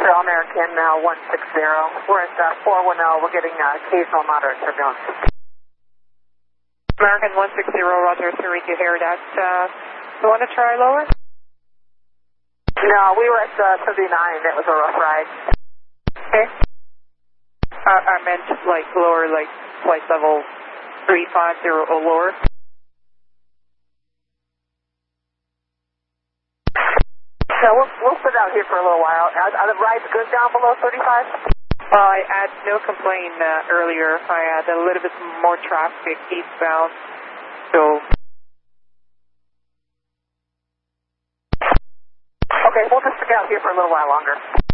American 160. We're at 410. We're getting occasional moderate turbulence. American 160, roger, to read you here. That, you want to try lower? No, we were at 39. That was a rough ride. Okay. I meant like lower, like flight level 350 or lower. So we'll sit out here for a little while. Are the rides good down below 35? I had no complaint earlier. I had a little bit more traffic eastbound, so... Okay, we'll just stick out here for a little while longer.